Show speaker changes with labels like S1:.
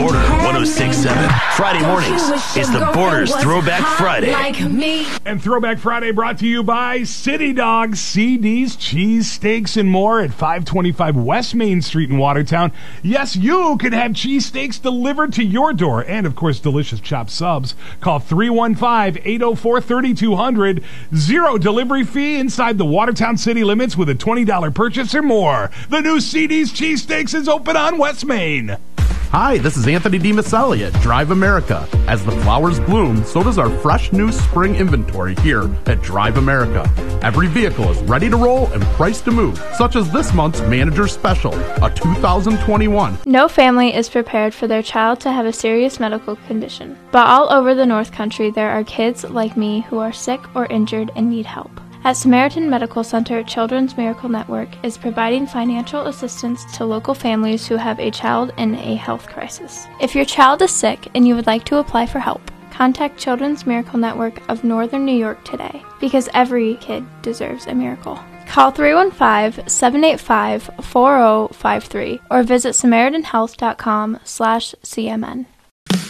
S1: Border 106.7. Friday mornings, it's the Border's Throwback Friday.
S2: And Throwback Friday brought to you by City Dogs, CD's Cheese Steaks and more at 525 West Main Street in Watertown. Yes, you can have cheesesteaks delivered to your door and, of course, delicious chopped subs. Call 315-804-3200. Zero delivery fee inside the Watertown city limits with a $20 purchase or more. The new CD's Cheesesteaks is open on West Main.
S3: Hi, this is Anthony DiMaselli at Drive America. As the flowers bloom, so does our fresh new spring inventory here at Drive America. Every vehicle is ready to roll and priced to move, such as this month's Manager Special, a 2021.
S4: No family is prepared for their child to have a serious medical condition. But all over the North Country, there are kids like me who are sick or injured and need help. At Samaritan Medical Center, Children's Miracle Network is providing financial assistance to local families who have a child in a health crisis. If your child is sick and you would like to apply for help, contact Children's Miracle Network of Northern New York today, because every kid deserves a miracle. Call 315-785-4053 or visit SamaritanHealth.com/CMN.